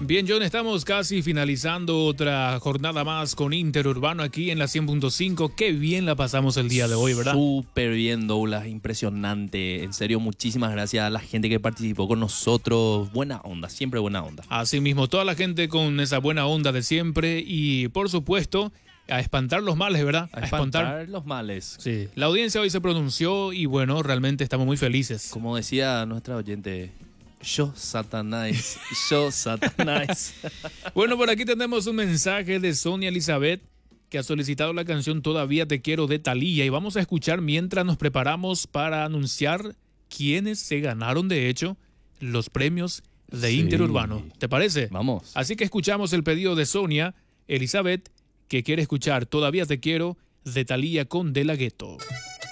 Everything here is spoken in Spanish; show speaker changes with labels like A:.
A: Bien, John, estamos casi finalizando otra jornada más con Interurbano aquí en la 100.5. Qué bien la pasamos el día de hoy, ¿verdad?
B: Súper bien, Douglas, impresionante. En serio, muchísimas gracias a la gente que participó con nosotros. Buena onda, siempre buena onda.
A: Así mismo, toda la gente con esa buena onda de siempre y, por supuesto, a espantar los males, ¿verdad?
B: A espantar los males.
A: Sí, la audiencia hoy se pronunció y, bueno, realmente estamos muy felices.
B: Como decía nuestra oyente, yo Satanás, yo Satanás.
A: Bueno, por aquí tenemos un mensaje de Sonia Elizabeth que ha solicitado la canción Todavía te quiero de Thalía y vamos a escuchar mientras nos preparamos para anunciar quiénes se ganaron de hecho los premios de
B: Sí.
A: Interurbano. ¿Te parece?
B: Vamos.
A: Así que escuchamos el pedido de Sonia Elizabeth que quiere escuchar Todavía te quiero de Thalía con De La Ghetto.